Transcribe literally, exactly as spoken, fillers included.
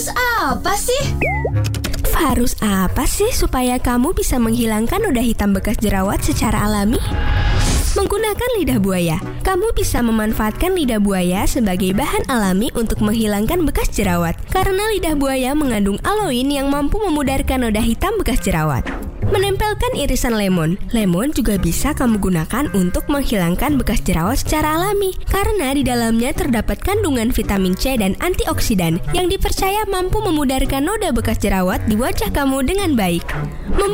Harus apa sih? Harus apa sih supaya kamu bisa menghilangkan noda hitam bekas jerawat secara alami? Menggunakan lidah buaya, kamu bisa memanfaatkan lidah buaya sebagai bahan alami untuk menghilangkan bekas jerawat. Karena lidah buaya mengandung aloin yang mampu memudarkan noda hitam bekas jerawat. Menempelkan irisan lemon. Lemon juga bisa kamu gunakan untuk menghilangkan bekas jerawat secara alami. Karena di dalamnya terdapat kandungan vitamin C dan antioksidan yang dipercaya mampu memudarkan noda bekas jerawat di wajah kamu dengan baik. Mem-